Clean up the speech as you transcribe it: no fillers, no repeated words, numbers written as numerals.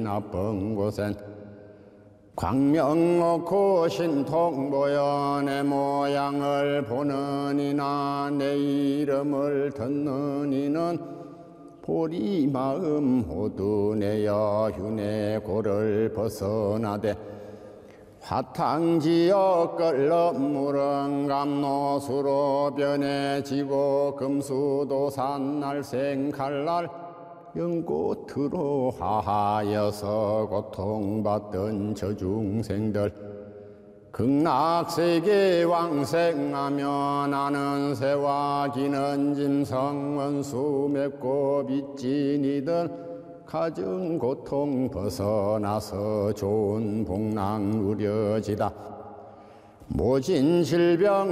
나쁜 곳엔 광명 놓고 신통 보여 내 모양을 보는 이나 내 이름을 듣는 이는 보리 마음 모두 내어 휴내 고를 벗어나되 화탕지어 끓는 물은 감노수로 변해지고 금수도산 날생 칼날 연꽃으로 하하여서 고통받던 저 중생들 극락세계 왕생하며 나는 새와 기는 짐승 원수 맺고 빚진 이들 가정 고통 벗어나서 좋은 복락 누려지다 모진 질병